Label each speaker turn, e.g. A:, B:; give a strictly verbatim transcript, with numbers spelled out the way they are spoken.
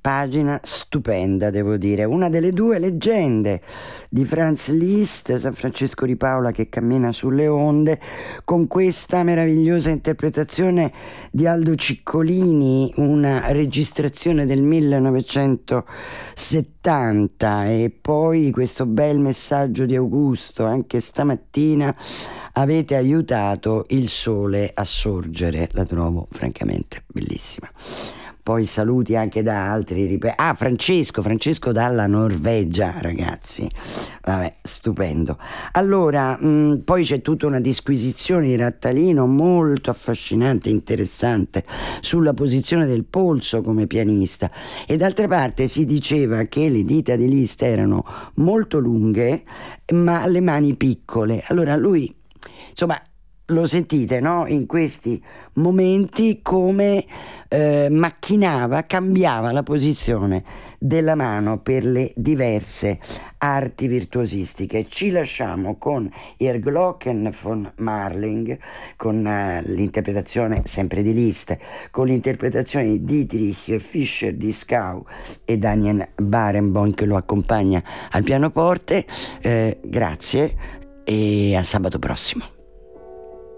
A: pagina stupenda, devo dire, una delle due leggende di Franz Liszt, San Francesco di Paola che cammina sulle onde, con questa meravigliosa interpretazione di Aldo Ciccolini, una registrazione del millenovecentosettanta, e poi questo bel messaggio di Augusto: anche stamattina avete aiutato il sole a sorgere. La trovo francamente bellissima. Poi saluti anche da altri, ripet- ah Francesco, Francesco dalla Norvegia, ragazzi, vabbè, stupendo. Allora, mh, poi c'è tutta una disquisizione di Rattalino molto affascinante, interessante, sulla posizione del polso come pianista, e d'altra parte si diceva che le dita di Liszt erano molto lunghe ma le mani piccole. Allora lui, insomma, lo sentite, no? In questi momenti come eh, macchinava, cambiava la posizione della mano per le diverse arti virtuosistiche. Ci lasciamo con Il Glocken von Marling, con uh, l'interpretazione sempre di Liszt, con l'interpretazione di Dietrich Fischer-Dieskau e Daniel Barenboim che lo accompagna al pianoforte. Eh, grazie e a sabato prossimo.